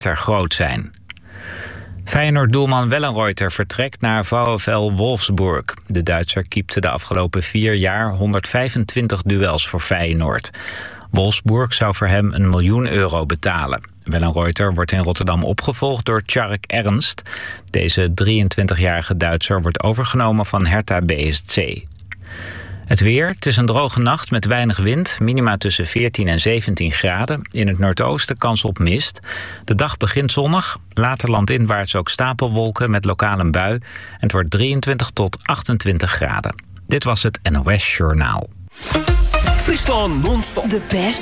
groot zijn. Feyenoord-doelman Wellenreuter vertrekt naar VfL Wolfsburg. De Duitser keepte de afgelopen 4 jaar 125 duels voor Feyenoord. Wolfsburg zou voor hem €1 miljoen betalen. Wellenreuter wordt in Rotterdam opgevolgd door Tjark Ernst. Deze 23-jarige Duitser wordt overgenomen van Hertha BSC. Het weer, het is een droge nacht met weinig wind, minima tussen 14 en 17 graden. In het noordoosten kans op mist. De dag begint zonnig, later landinwaarts ook stapelwolken met lokaal een bui. En het wordt 23 tot 28 graden. Dit was het NOS Journaal. Friesland non-stop. De beste